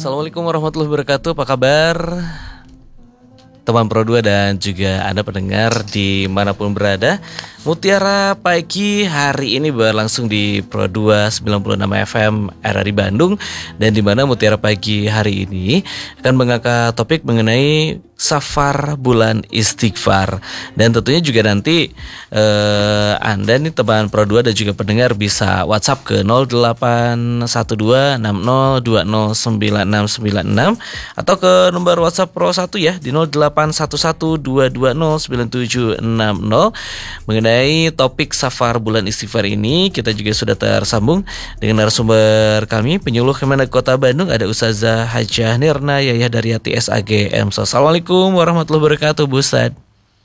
Assalamualaikum warahmatullahi wabarakatuh. Apa kabar teman Pro 2 dan juga Anda pendengar dimanapun berada? Mutiara Pagi hari ini berlangsung di Pro 2 96 FM RRI Bandung. Dan di mana Mutiara Pagi hari ini akan mengangkat topik mengenai Safar Bulan Istighfar. Dan tentunya juga nanti Anda nih teman Pro 2 dan juga pendengar bisa WhatsApp ke 081260209696 atau ke nomor WhatsApp Pro 1 ya di 081122209760 mengenai topik Safar Bulan Istighfar ini. Kita juga sudah tersambung dengan narasumber kami, penyuluh Kemenak Kota Bandung, ada Ustazah Hajah Nirna Yayah Daryati SAGM. Assalamualaikum warahmatullahi wabarakatuh, Bu Ustad.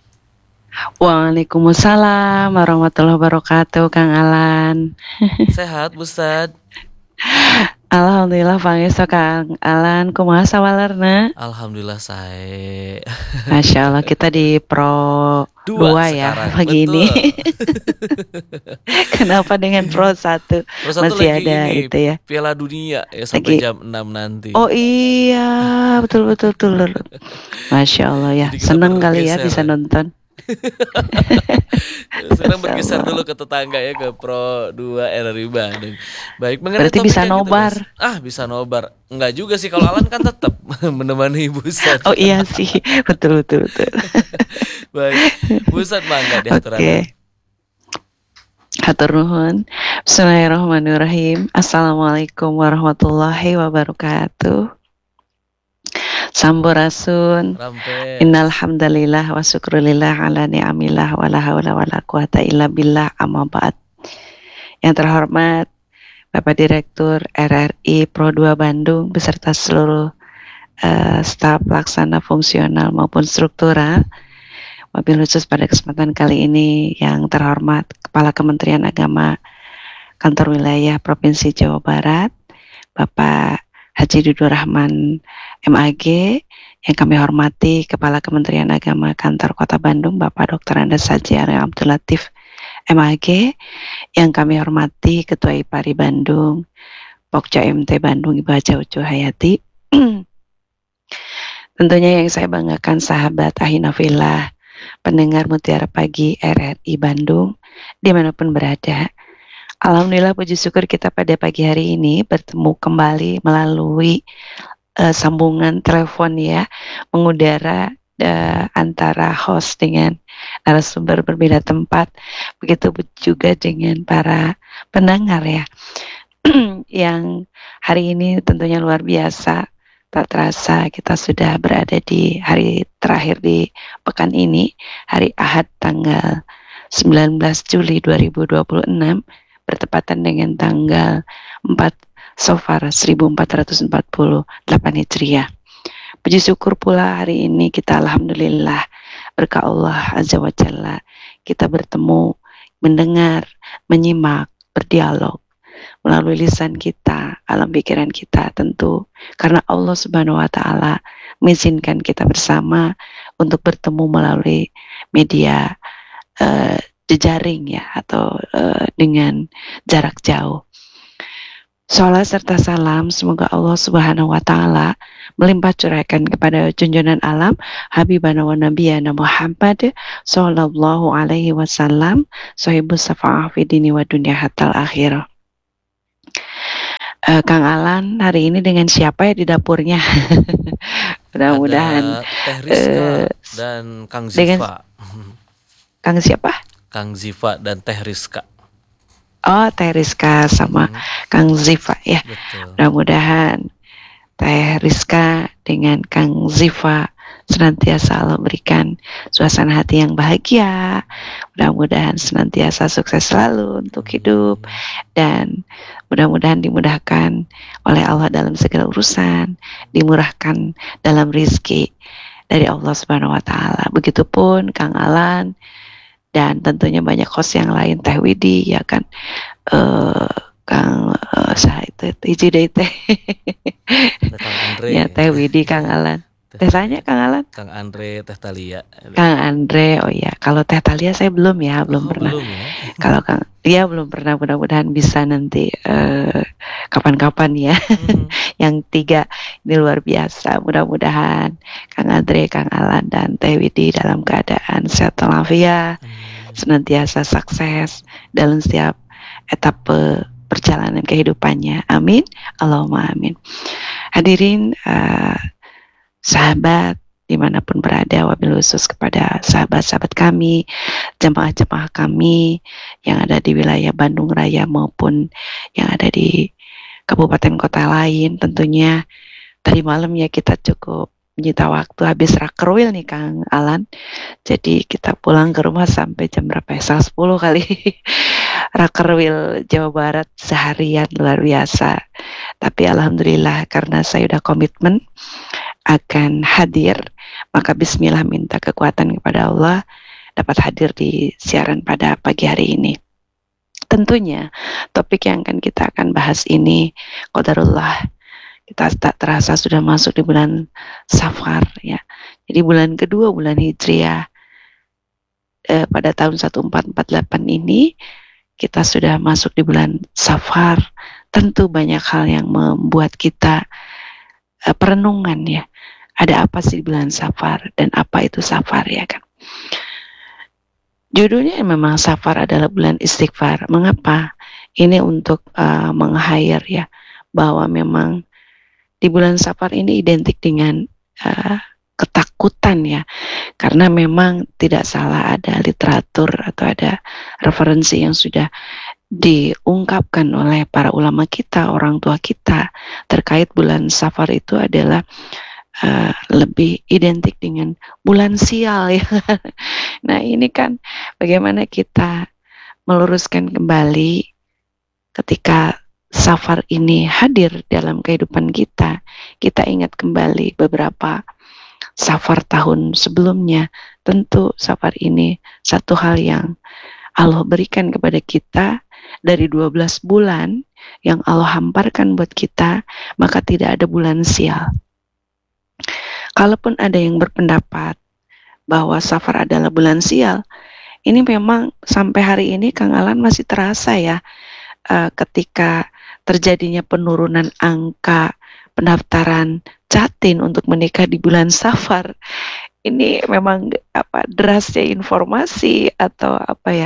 Waalaikumsalam warahmatullahi wabarakatuh, Kang Alan. Sehat, Bu Ustad? Alhamdulillah pangestu Kang Alan, kumaha sawalerna? Alhamdulillah saya. Masya Allah, kita di Pro 2 ya pagi ini. Kenapa dengan Pro 1? Pro 1 masih lagi ada ini, itu ya. Piala Dunia ya sampai Lagi. jam 6 nanti. Oh iya, betul. Masya Allah ya, Jadi kita seneng kali ya bergeser bisa nonton. Sekarang bergeser dulu ke tetangga ya, ke Pro 2 RRI Bandung. Baik, mengenai Berarti topik bisa yang kita nobar. bahas. Bisa nobar. Enggak juga sih, kalau Alan kan tetap menemani Ibu Ustad. Oh iya sih, betul. Baik, Bu Ustad mangga diatur. Oke. Hatur nuhun. Bismillahirrahmanirrahim. Assalamualaikum warahmatullahi wabarakatuh. Sampurasun. Innal hamdalillah wa syukrulillah ala ni'amillah wa la haula wa la quwata illa billah, amma ba'd. Yang terhormat Bapak Direktur RRI Pro 2 Bandung beserta seluruh staf pelaksana fungsional maupun struktural. Wabil khusus pada kesempatan kali ini yang terhormat Kepala Kementerian Agama Kantor Wilayah Provinsi Jawa Barat, Bapak Haji Dudur Rahman MAG, yang kami hormati Kepala Kementerian Agama Kantor Kota Bandung, Bapak Dr. Andes Haji Ariel Abdul Latif MAG, yang kami hormati Ketua IPARI Bandung, Pokja MT Bandung Ibu Haja Ucu Hayati. Tentunya yang saya banggakan sahabat Ahinafillah, pendengar Mutiara Pagi RRI Bandung dimanapun berada. Alhamdulillah puji syukur kita pada pagi hari ini bertemu kembali melalui sambungan telepon ya, mengudara antara host dengan narasumber berbeda tempat. Begitu juga dengan para pendengar ya, yang hari ini tentunya luar biasa. Tak terasa kita sudah berada di hari terakhir di pekan ini, hari Ahad tanggal 19 Juli 2026, bertepatan dengan tanggal 4 Safar 1448 Hijriah. Puji syukur pula hari ini kita alhamdulillah berkah Allah Azza wa Jalla kita bertemu, mendengar, menyimak, berdialog melalui lisan kita, alam pikiran kita tentu karena Allah Subhanahu wa taala mengizinkan kita bersama untuk bertemu melalui media jejaring ya, atau dengan jarak jauh. Salat serta salam semoga Allah Subhanahu wa taala melimpah curahkan kepada junjungan alam Habibana wa Nabiyana Muhammad sallallahu alaihi wasallam, sahibus syafa'ah fi dini wa dunya hatal akhirah. Kang Alan hari ini dengan siapa ya di dapurnya? Mudah-mudahan Teh Rizka dan Kang Ziva. Kang siapa? Kang Ziva dan Teh Rizka. Oh, Teh Rizka sama Kang Ziva ya. Betul. Mudah-mudahan Teh Rizka dengan Kang Ziva senantiasa Allah berikan suasana hati yang bahagia. Mudah-mudahan senantiasa sukses selalu untuk hidup dan mudah-mudahan dimudahkan oleh Allah dalam segala urusan, dimurahkan dalam rizki dari Allah Subhanahu wa taala. Begitupun Kang Alan dan tentunya banyak host yang lain, Teh Widi ya kan, Kang itu hiji deui teh. Ya Teh Widi, Kang Alan. Teh Tanya Kang Alan? Kang Andre, Teh Talia. Kang Andre, oh ya. Kalau Teh Talia saya belum ya, belum pernah. Belum ya. Kalau Kang, dia belum pernah. Mudah-mudahan bisa nanti kapan-kapan ya. Yang 3 ini luar biasa. Mudah-mudahan Kang Andre, Kang Alan, dan Teh Widi dalam keadaan sehat walafiat, senantiasa sukses dalam setiap etape perjalanan kehidupannya. Amin. Allahumma amin. Hadirin sahabat dimanapun berada, wabil khusus kepada sahabat-sahabat kami, jemaah-jemaah kami yang ada di wilayah Bandung Raya maupun yang ada di kabupaten kota lain. Tentunya tadi malam ya kita cukup menyita waktu, habis rakerwil nih Kang Alan, jadi kita pulang ke rumah sampai jam berapa ya, 10 kali. Rakerwil Jawa Barat seharian, luar biasa. Tapi alhamdulillah karena saya udah komitmen akan hadir, maka bismillah minta kekuatan kepada Allah dapat hadir di siaran pada pagi hari ini. Tentunya topik yang kita akan bahas ini qadarullah, kita tak terasa sudah masuk di bulan Safar ya. Jadi bulan kedua bulan Hijriah pada tahun 1448 ini kita sudah masuk di bulan Safar. Tentu banyak hal yang membuat kita perenungan ya. Ada apa sih bulan Safar dan apa itu Safar ya kan? Judulnya memang Safar adalah bulan istighfar. Mengapa? Ini untuk meng-hire ya, bahwa memang di bulan Safar ini identik dengan ketakutan ya, karena memang tidak salah ada literatur atau ada referensi yang sudah diungkapkan oleh para ulama kita, orang tua kita terkait bulan Safar itu adalah lebih identik dengan bulan sial ya. Nah ini kan bagaimana kita meluruskan kembali ketika Safar ini hadir dalam kehidupan kita, kita ingat kembali beberapa Safar tahun sebelumnya. Tentu Safar ini satu hal yang Allah berikan kepada kita dari 12 bulan yang Allah hamparkan buat kita, maka tidak ada bulan sial. Kalaupun ada yang berpendapat bahwa Safar adalah bulan sial, ini memang sampai hari ini Kang Alan masih terasa ya, ketika terjadinya penurunan angka pendaftaran Jatim untuk menikah di bulan Safar. Ini memang derasnya informasi atau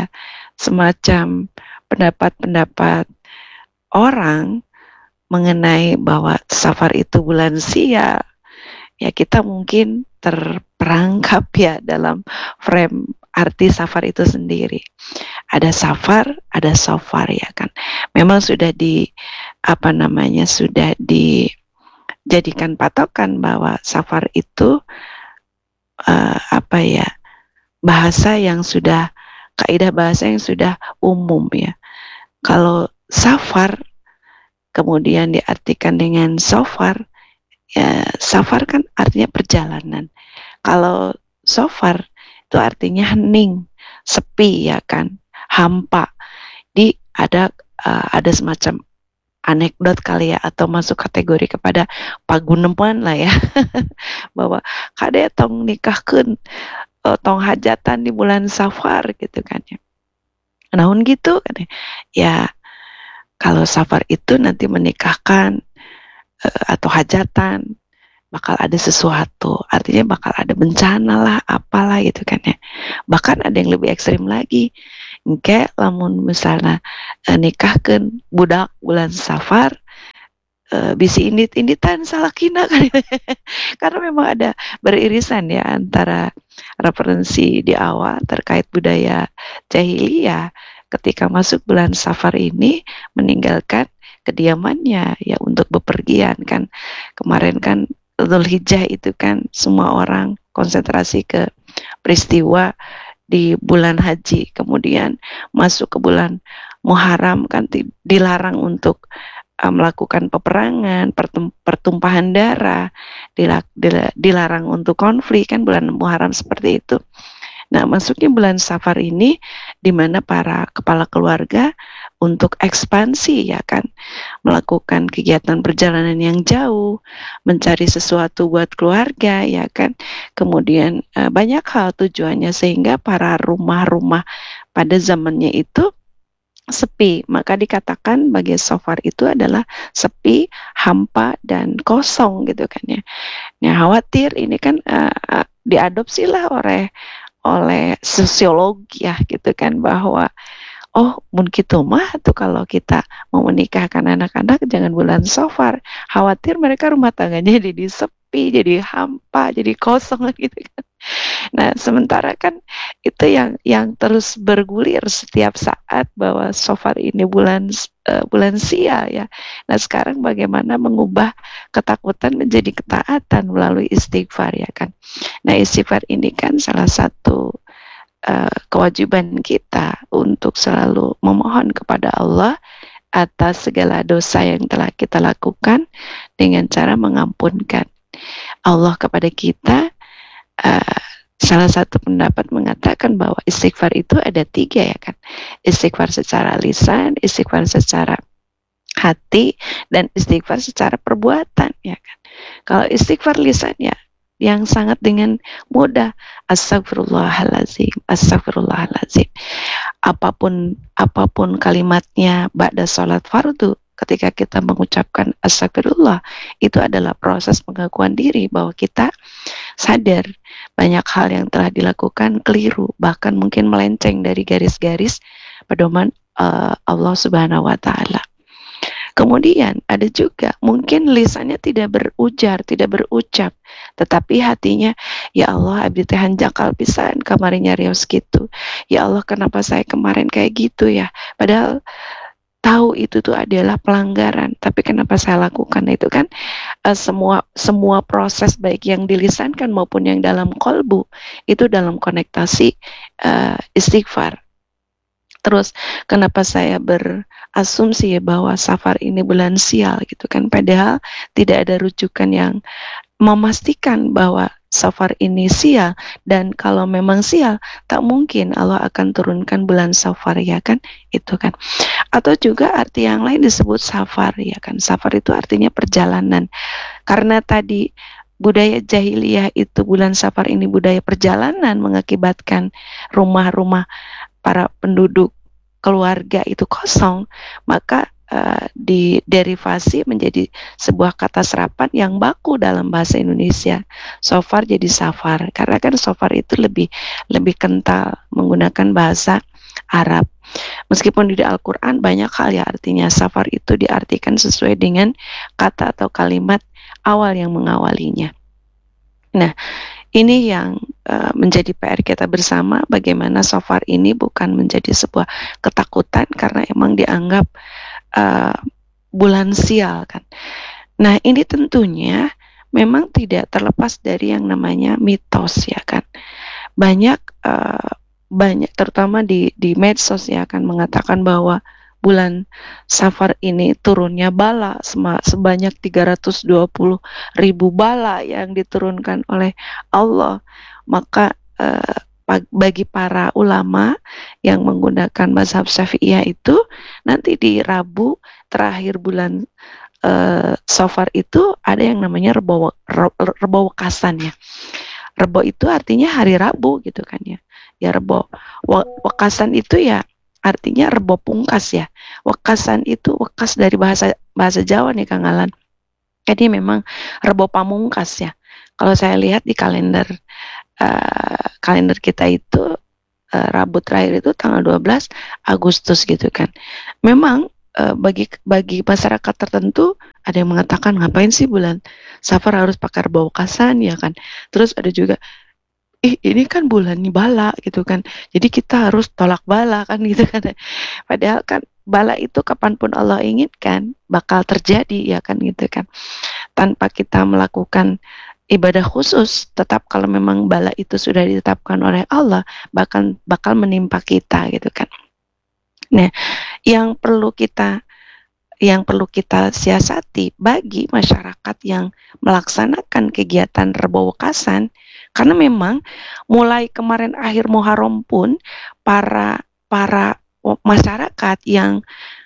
semacam pendapat-pendapat orang mengenai bahwa Safar itu bulan sial. Ya kita mungkin terperangkap ya dalam frame arti Safar itu sendiri. Ada Safar, ada Sofar ya kan. Memang sudah sudah dijadikan patokan bahwa Safar itu bahasa yang sudah, kaidah bahasa yang sudah umum ya. Kalau Safar kemudian diartikan dengan Sofar, ya, Safar kan artinya perjalanan. Kalau Sofar itu artinya hening, sepi ya kan, hampa. Ada semacam anekdot kali ya, atau masuk kategori kepada paguneman lah ya, bahwa kade tong nikahkeun, tong hajatan di bulan Safar gitu kan ya. Namun gitu kan ya, kalau Safar itu nanti menikahkan atau hajatan, bakal ada sesuatu, artinya bakal ada bencana lah, apalah gitu kan ya. Bahkan ada yang lebih ekstrim lagi, kayak lamun misalnya nikahkeun budak bulan Safar, bisi indit-inditan salakina kan. Karena memang ada beririsan ya antara referensi di awal terkait budaya jahiliyah ketika masuk bulan Safar ini meninggalkan kediamannya ya untuk bepergian kan. Kemarin kan Dzulhijjah itu kan semua orang konsentrasi ke peristiwa di bulan haji, kemudian masuk ke bulan Muharram kan dilarang untuk melakukan peperangan, pertumpahan darah, dilarang untuk konflik kan bulan Muharram seperti itu. Nah, masuknya bulan Safar ini di mana para kepala keluarga untuk ekspansi ya kan, melakukan kegiatan perjalanan yang jauh, mencari sesuatu buat keluarga ya kan. Kemudian banyak hal tujuannya sehingga para rumah-rumah pada zamannya itu sepi, maka dikatakan bagi safar itu adalah sepi, hampa dan kosong gitu kan ya. Nah, khawatir ini kan diadopsilah oleh sosiologi ya gitu kan, bahwa oh mun kitu mah tuh kalau kita mau menikahkan anak-anak jangan bulan Safar, khawatir mereka rumah tangganya jadi sepi, jadi hampa, jadi kosong gitu kan. Nah, sementara kan itu yang terus bergulir setiap saat bahwa Safar ini bulan sial ya. Nah, sekarang bagaimana mengubah ketakutan menjadi ketaatan melalui istighfar ya kan. Nah, istighfar ini kan salah satu kewajiban kita untuk selalu memohon kepada Allah atas segala dosa yang telah kita lakukan dengan cara mengampunkan Allah kepada kita. Salah satu pendapat mengatakan bahwa istighfar itu ada 3 ya kan. Istighfar secara lisan, istighfar secara hati, dan istighfar secara perbuatan ya kan. Kalau istighfar lisan ya yang sangat dengan mudah, astagfirullahalazim, astagfirullahalazim. Apapun kalimatnya ba'da salat fardu, ketika kita mengucapkan astagfirullah, itu adalah proses pengakuan diri bahwa kita sadar banyak hal yang telah dilakukan keliru, bahkan mungkin melenceng dari garis-garis pedoman Allah Subhanahu wa taala. Kemudian ada juga mungkin lisannya tidak berujar, tidak berucap, tetapi hatinya, ya Allah abdi teh hanjakal pisan kamarinya rios gitu. Ya Allah kenapa saya kemarin kayak gitu ya? Padahal tahu itu tuh adalah pelanggaran, tapi kenapa saya lakukan itu kan? Semua proses baik yang dilisankan maupun yang dalam kolbu itu dalam konektasi istighfar. Terus kenapa saya berasumsi ya bahwa Safar ini bulan sial gitu kan, padahal tidak ada rujukan yang memastikan bahwa Safar ini sial, dan kalau memang sial tak mungkin Allah akan turunkan bulan Safar ya kan, itu kan. Atau juga arti yang lain disebut Safar ya kan. Safar itu artinya perjalanan. Karena tadi budaya jahiliyah itu bulan Safar ini budaya perjalanan mengakibatkan rumah-rumah para penduduk keluarga itu kosong, maka diderivasi menjadi sebuah kata serapan yang baku dalam bahasa Indonesia. Safar jadi safar, karena kan safar itu lebih kental menggunakan bahasa Arab. Meskipun di Al-Quran banyak hal ya artinya safar itu diartikan sesuai dengan kata atau kalimat awal yang mengawalinya. Nah, ini yang menjadi PR kita bersama, bagaimana Safar ini bukan menjadi sebuah ketakutan karena emang dianggap bulan sial kan. Nah, ini tentunya memang tidak terlepas dari yang namanya mitos ya kan. Banyak terutama di medsos ya kan mengatakan bahwa bulan Safar ini turunnya bala sebanyak 320.000 bala yang diturunkan oleh Allah. Maka bagi para ulama yang menggunakan mazhab Syafi'iyah itu, nanti di Rabu terakhir bulan Safar itu ada yang namanya Rebo Wekasan ya. Rebo itu artinya hari Rabu gitu kan ya. Ya Rebo Wekasan itu ya artinya rebo pungkas ya. Wekasan itu wekas dari bahasa Jawa nih Kang Alan. Jadi memang rebo pamungkas ya. Kalau saya lihat di kalender kita itu Rabu terakhir itu tanggal 12 Agustus gitu kan. Memang bagi masyarakat tertentu ada yang mengatakan ngapain sih bulan Safar harus pakai rebo wekasan ya kan. Terus ada juga ini kan bulan bala gitu kan, jadi kita harus tolak bala kan gitu kan. Padahal kan bala itu kapanpun Allah inginkan bakal terjadi ya kan gitu kan, tanpa kita melakukan ibadah khusus. Tetap kalau memang bala itu sudah ditetapkan oleh Allah bakal menimpa kita gitu kan. Nah, yang perlu kita siasati bagi masyarakat yang melaksanakan kegiatan Rebo Wekasan, karena memang mulai kemarin akhir Muharram pun para masyarakat yang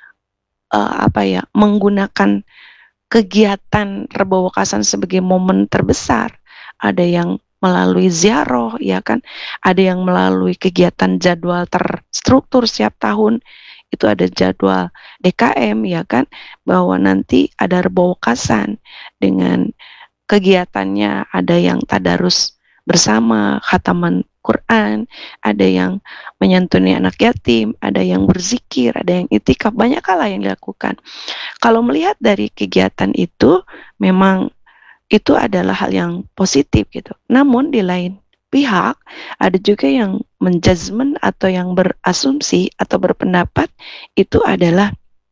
menggunakan kegiatan Rebo Wekasan sebagai momen terbesar. Ada yang melalui ziarah, ya kan? Ada yang melalui kegiatan jadwal terstruktur setiap tahun. Itu ada jadwal DKM, ya kan? Bahwa nanti ada Rebo Wekasan dengan kegiatannya, ada yang tadarus bersama, khataman Quran, ada yang menyantuni anak yatim, ada yang berzikir, ada yang itikaf, banyak hal yang dilakukan. Kalau melihat dari kegiatan itu, memang itu adalah hal yang positif gitu. Namun di lain pihak, ada juga yang menjudgment atau yang berasumsi atau berpendapat itu adalah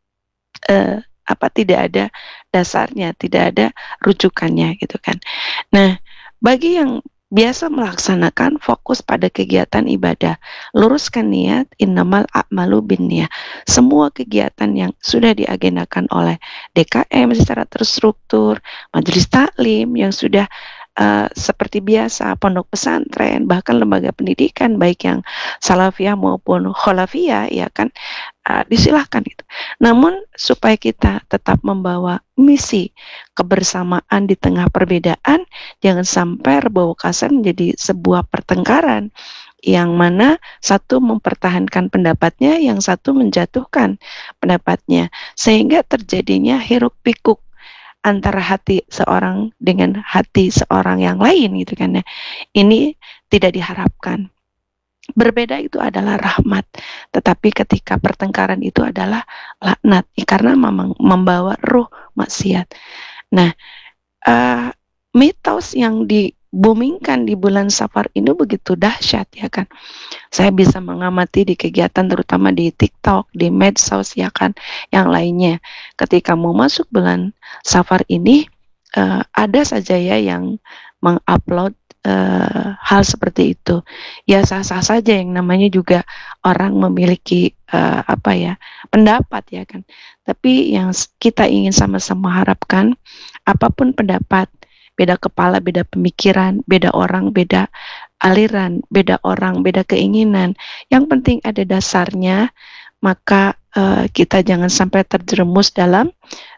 tidak ada dasarnya, tidak ada rujukannya gitu kan. Nah, bagi yang biasa melaksanakan fokus pada kegiatan ibadah, luruskan niat, innamal a'malu binniyah. Semua kegiatan yang sudah diagendakan oleh DKM secara terstruktur, majelis taklim yang sudah seperti biasa, pondok pesantren, bahkan lembaga pendidikan baik yang salafiyah maupun kholafiyah, ya kan, disilahkan gitu. Namun supaya kita tetap membawa misi kebersamaan di tengah perbedaan, jangan sampai Rebo Wekasan menjadi sebuah pertengkaran yang mana satu mempertahankan pendapatnya, yang satu menjatuhkan pendapatnya, sehingga terjadinya hiruk pikuk antara hati seorang dengan hati seorang yang lain gitu kan ya. Ini tidak diharapkan. Berbeda itu adalah rahmat, tetapi ketika pertengkaran itu adalah laknat, karena memang membawa ruh maksiat. Nah, mitos yang dibumingkan di bulan Safar ini begitu dahsyat, ya kan. Saya bisa mengamati di kegiatan terutama di TikTok, di medsos, ya kan, yang lainnya. Ketika mau masuk bulan Safar ini, ada saja ya yang mengupload hal seperti itu. Ya sah-sah saja, yang namanya juga orang memiliki pendapat, ya kan. Tapi yang kita ingin sama-sama harapkan, apapun pendapat, beda kepala, beda pemikiran, beda orang, beda aliran, beda orang, beda keinginan. Yang penting ada dasarnya, maka kita jangan sampai terjerumus dalam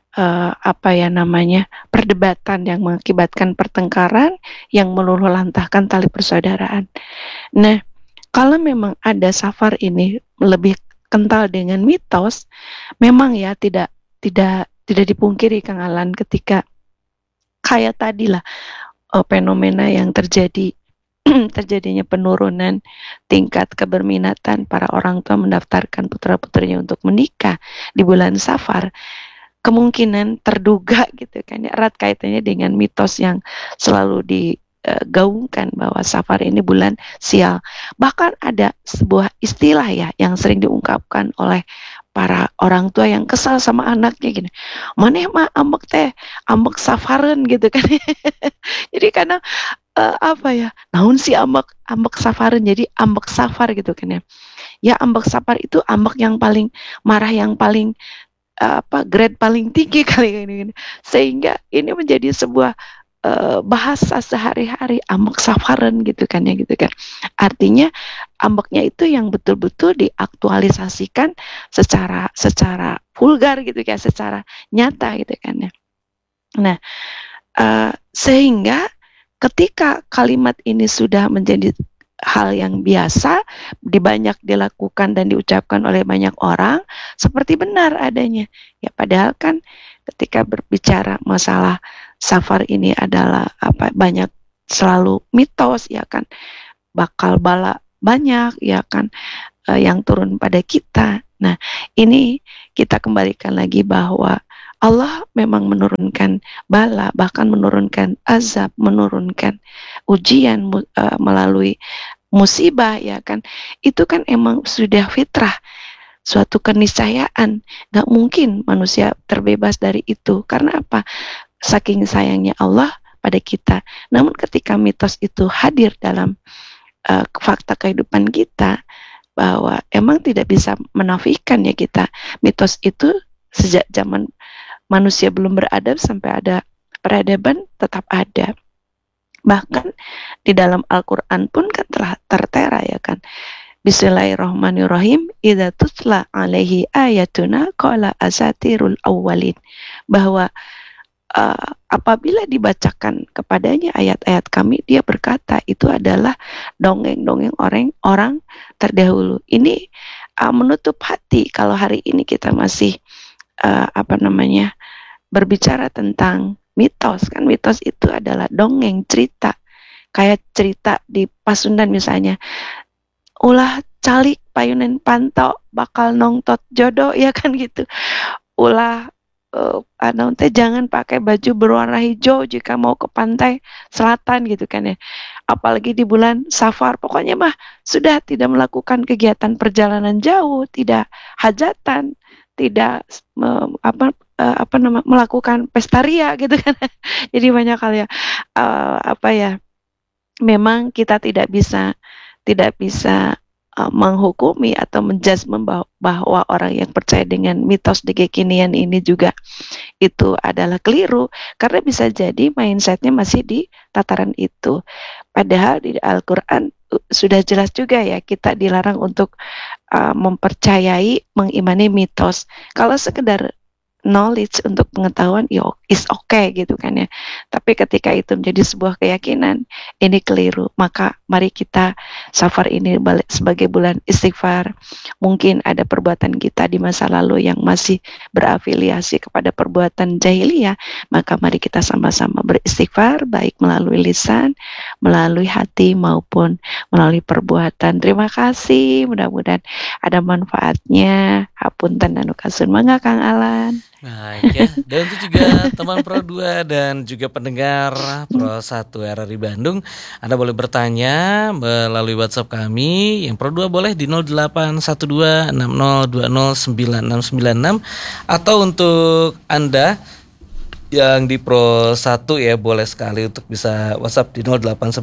perdebatan yang mengakibatkan pertengkaran yang meluluh lantahkan tali persaudaraan. Nah, kalau memang ada Safar ini lebih kental dengan mitos, memang ya tidak dipungkiri Kang Alan, ketika kayak tadilah fenomena yang terjadi terjadinya penurunan tingkat keberminatan para orang tua mendaftarkan putra-putrinya untuk menikah di bulan Safar, kemungkinan terduga gitu kan ya, erat kaitannya dengan mitos yang selalu digaungkan bahwa Safar ini bulan sial. Bahkan ada sebuah istilah ya yang sering diungkapkan oleh para orang tua yang kesal sama anaknya gini, maneh mah ambek teh, ambek safareun gitu kan. Jadi karena naon sih ambek safareun, jadi ambek safar gitu kan ya. Ya ambek safar itu ambek yang paling marah, yang paling grade paling tinggi kali ini. Sehingga ini menjadi sebuah bahasa sehari-hari, ambek safareun gitu kan ya, gitu kan. Artinya ambeknya itu yang betul-betul diaktualisasikan secara vulgar gitu kan, secara nyata gitu kan ya. Nah, sehingga ketika kalimat ini sudah menjadi hal yang biasa, banyak dilakukan dan diucapkan oleh banyak orang, seperti benar adanya. Ya padahal kan ketika berbicara masalah Safar ini adalah banyak selalu mitos, ya kan, bakal bala banyak, ya kan, yang turun pada kita. Nah, ini kita kembalikan lagi bahwa Allah memang menurunkan bala, bahkan menurunkan azab, menurunkan ujian melalui musibah, ya kan. Itu kan emang sudah fitrah, suatu keniscayaan. Gak mungkin manusia terbebas dari itu. Karena apa? Saking sayangnya Allah pada kita. Namun ketika mitos itu hadir dalam fakta kehidupan kita, bahwa emang tidak bisa menafikan ya kita, mitos itu sejak zaman manusia belum beradab sampai ada peradaban tetap ada. Bahkan di dalam Al-Quran pun kan telah tertera, ya kan, Bismillahirrahmanirrahim. Idza tutla alaihi ayatuna qala asatirul awwalin. Bahwa apabila dibacakan kepadanya ayat-ayat kami, dia berkata itu adalah dongeng-dongeng orang-orang terdahulu. Ini menutup hati kalau hari ini kita masih berbicara tentang mitos. Kan mitos itu adalah dongeng, cerita. Kayak cerita di Pasundan misalnya, ulah calik payunen panto bakal nongtot jodoh, ya kan gitu. Ulah jangan pakai baju berwarna hijau jika mau ke pantai selatan gitu kan ya. Apalagi di bulan Safar, pokoknya mah sudah tidak melakukan kegiatan perjalanan jauh, tidak hajatan, tidak melakukan pestaria gitu kan. Jadi banyak hal ya, memang kita tidak bisa menghukumi atau menjudge bahwa orang yang percaya dengan mitos di kekinian ini juga itu adalah keliru, karena bisa jadi mindsetnya masih di tataran itu. Padahal di Al-Quran sudah jelas juga ya, kita dilarang untuk mempercayai, mengimani mitos. Kalau sekedar knowledge untuk pengetahuan, ya is okay gitu kan ya. Tapi ketika itu menjadi sebuah keyakinan, ini keliru. Maka mari kita Safar ini balik sebagai bulan istighfar. Mungkin ada perbuatan kita di masa lalu yang masih berafiliasi kepada perbuatan jahiliyah, maka mari kita sama-sama beristighfar, baik melalui lisan, melalui hati, maupun melalui perbuatan. Terima kasih, mudah-mudahan ada manfaatnya. Hapunten anu kasun mangga Kang Alan. Baik ya, dan itu juga teman Pro 2 dan juga pendengar Pro 1 RRI Bandung, Anda boleh bertanya melalui WhatsApp kami. Yang Pro 2 boleh di 081260209696, atau untuk Anda yang di Pro 1 ya, boleh sekali untuk bisa WhatsApp di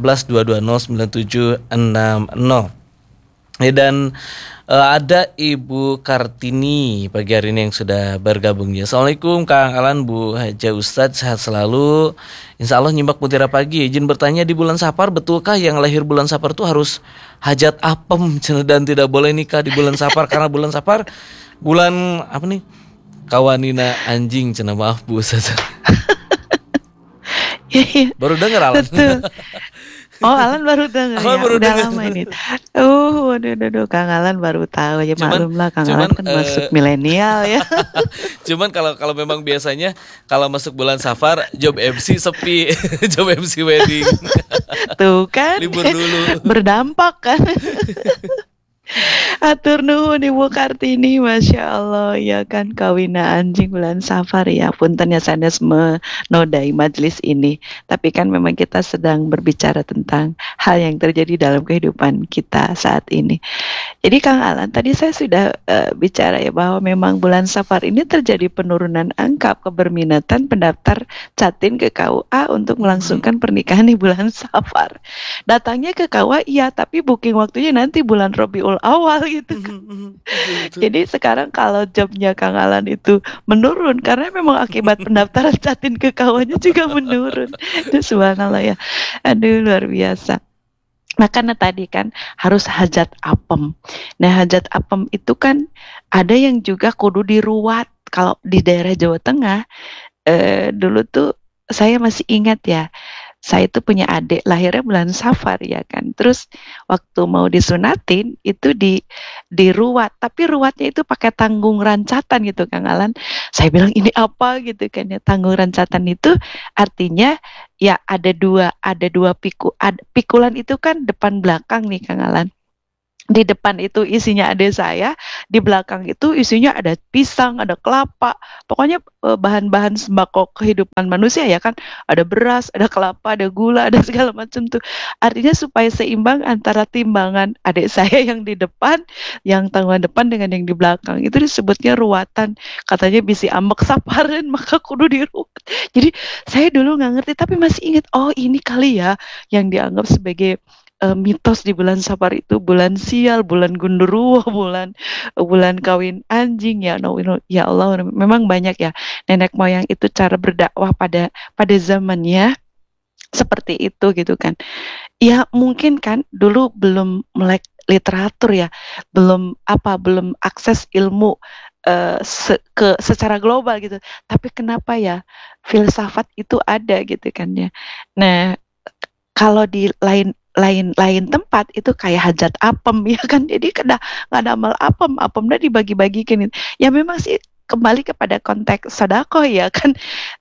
081122097660. Dan ada Ibu Kartini pagi hari ini yang sudah bergabung ya. Assalamualaikum Kang Alan, Bu Haja, Ustadz, sehat selalu. Insya Allah nyimak Mutiara Pagi. Izin bertanya, di bulan Safar betulkah yang lahir bulan Safar itu harus hajat apem dan tidak boleh nikah di bulan Safar? Karena bulan Safar bulan apa nih? Kawanina anjing, cina maaf Bu Ustadz. Baru dengar Alan. Oh, Alan baru dengar ya. Udah lama ini. Waduh, Kang Alan baru tahu ya. Maklumlah Kang Alan kan masuk milenial ya. Cuman kalau memang biasanya kalau masuk bulan Safar job MC sepi, job MC wedding. Tuh kan. Libur dulu. Berdampak kan. Atur nuhun Ibu Kartini, Masya Allah ya kan, kawina anjing bulan Safar ya. Punten ya sanes menodai majelis ini, tapi kan memang kita sedang berbicara tentang hal yang terjadi dalam kehidupan kita saat ini. Jadi Kang Alan, tadi saya sudah bicara ya bahwa memang bulan Safar ini terjadi penurunan angka keberminatan pendaftar Catin ke KUA untuk melangsungkan pernikahan di bulan Safar. Datangnya ke KUA iya, tapi booking waktunya nanti bulan Rabiul Awal gitu kan. Jadi sekarang kalau jobnya Kang Alan itu menurun karena memang akibat pendaftaran Catin ke KUA-nya juga menurun. Itu subhanallah ya. Aduh, luar biasa. Makanya tadi kan harus hajat apem. Nah, hajat apem itu kan ada yang juga kudu diruat. Kalau di daerah Jawa Tengah, dulu tuh saya masih ingat ya, saya itu punya adik lahirnya bulan Safar ya kan. Terus waktu mau disunatin itu diruat, tapi ruatnya itu pakai tanggung rancatan gitu Kang Alan. Saya bilang ini apa gitu kan ya. Tanggung rancatan itu artinya ya ada dua pikulan itu kan depan belakang nih Kang Alan. Di depan itu isinya adik saya, di belakang itu isinya ada pisang, ada kelapa, pokoknya bahan-bahan sembako kehidupan manusia ya kan, ada beras, ada kelapa, ada gula, ada segala macam tuh. Artinya supaya seimbang antara timbangan adik saya yang di depan, yang tanggungan depan dengan yang di belakang, itu disebutnya ruatan. Katanya bisi ambek saparan maka kudu diruat. Jadi saya dulu nggak ngerti, tapi masih ingat, oh ini kali ya yang dianggap sebagai mitos di bulan Safar itu bulan sial, bulan gundurwo, bulan kawin anjing ya. Ya Allah, memang banyak ya nenek moyang itu cara berdakwah pada zamannya seperti itu gitu kan. Ya mungkin kan dulu belum melek literatur ya, belum akses ilmu secara global gitu. Tapi kenapa ya filsafat itu ada gitu kan ya. Nah, kalau di lain tempat itu kayak hajat apem ya kan, jadi kena ngadamal apemnya dibagi-bagikan. Ya memang sih kembali kepada konteks sedekah ya kan,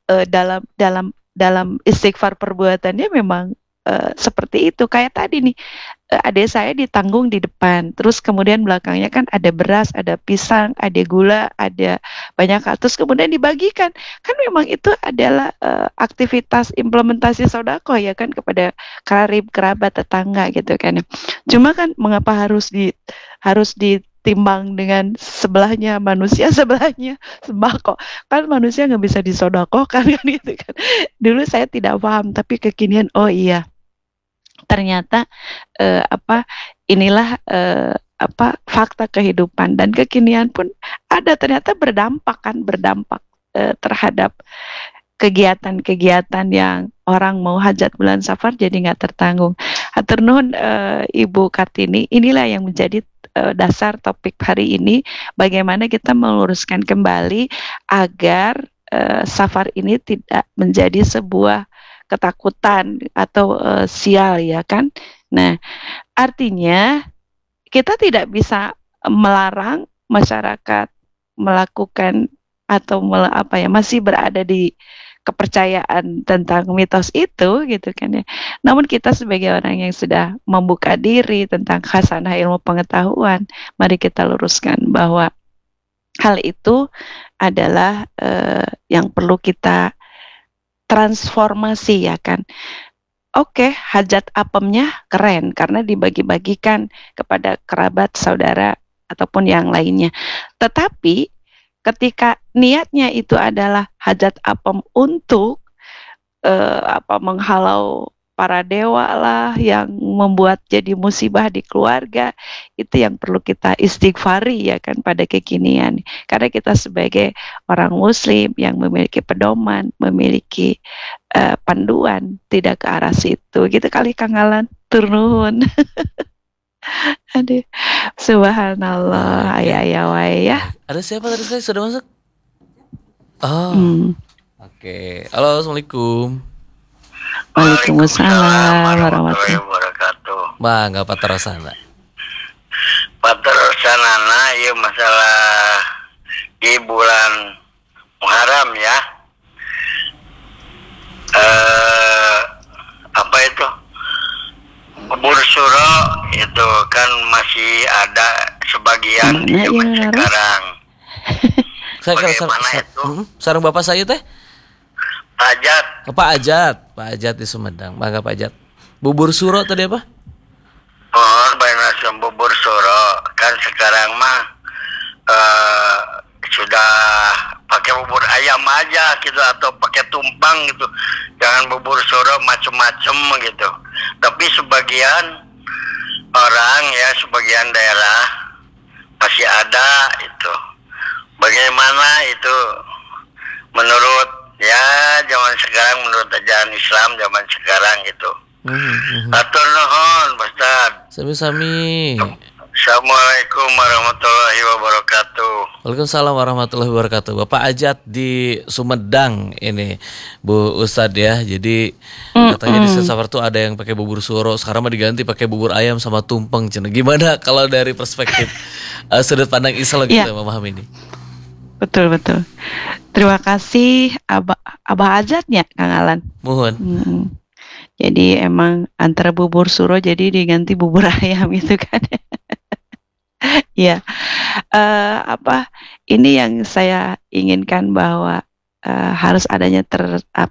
dalam istighfar perbuatannya memang seperti itu. Kayak tadi nih, adik saya ditanggung di depan, terus kemudian belakangnya kan ada beras, ada pisang, ada gula, ada banyak hal, terus kemudian dibagikan. Kan memang itu adalah aktivitas implementasi sedekah ya kan, kepada karib, kerabat, tetangga gitu kan. Cuma kan mengapa harus ditimbang dengan sebelahnya manusia, sebelahnya sembako, kan manusia nggak bisa disodakohkan kan gitu kan. Dulu saya tidak paham, tapi kekinian oh iya, ternyata inilah fakta kehidupan, dan kekinian pun ada, ternyata berdampak terhadap kegiatan-kegiatan yang orang mau hajat bulan Safar jadi nggak tertanggung. Hatur nuhun Ibu Kartini, inilah yang menjadi dasar topik hari ini, bagaimana kita meluruskan kembali agar Safar ini tidak menjadi sebuah ketakutan atau sial ya kan. Nah, artinya kita tidak bisa melarang masyarakat melakukan atau masih berada di kepercayaan tentang mitos itu gitu kan ya. Namun kita sebagai orang yang sudah membuka diri tentang khasanah ilmu pengetahuan, mari kita luruskan bahwa hal itu adalah yang perlu kita transformasi ya kan. Oke, hajat apemnya keren karena dibagi-bagikan kepada kerabat, saudara, ataupun yang lainnya. Tetapi ketika niatnya itu adalah hajat apem untuk menghalau para dewa lah yang membuat jadi musibah di keluarga, itu yang perlu kita istighfari ya kan pada kekinian. Karena kita sebagai orang muslim yang memiliki pedoman, memiliki panduan, tidak ke arah situ gitu kali Kang Alan. Turnuhun. Aduh, subhanallah, ayah wae ya. Ada siapa tadi sekali sudah masuk? Oh, oke. Halo, assalamualaikum. Waalaikumsalam warahmatullahi wabarakatuh. Bangga Pak Terosana. Pak Terosana, ya masalah di bulan Muharram ya. Apa itu? Bubur suro itu kan masih ada sebagian di zaman sekarang. Bagaimana itu? Sarang bapak saya teh? Ajat. Pak Ajat di Sumedang. Bangga Pak Ajat. Bubur suro tadi apa? Oh, banyak bubur suro. Kan sekarang mah sudah pakai bubur ayam aja gitu, atau pakai tumpang gitu. Jangan bubur suro macem-macem gitu. Tapi sebagian orang ya, sebagian daerah masih ada itu. Bagaimana itu menurut ya zaman sekarang, menurut ajaran Islam zaman sekarang gitu. Atur nuhun, Ustaz. Sami-sami. Assalamualaikum warahmatullahi wabarakatuh. Waalaikumsalam warahmatullahi wabarakatuh. Bapak Ajat di Sumedang ini, Bu Ustadz ya. Jadi katanya di Safar tuh ada yang pakai bubur suro, sekarang mah diganti pakai bubur ayam sama tumpeng. Gimana kalau dari perspektif sudut pandang Islam kita memahami ini? Betul. Terima kasih Abah Ajatnya Kang Alan. Mohon. Jadi emang antara bubur suro jadi diganti bubur ayam itu kan. Ya, ini yang saya inginkan bahwa harus adanya